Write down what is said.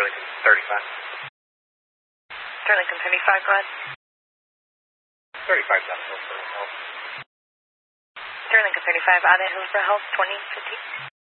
Sterling 35. Sterling 35, go ahead. 35 down Hillsborough Health. Sterling 35 out at Hillsborough Health, 2015.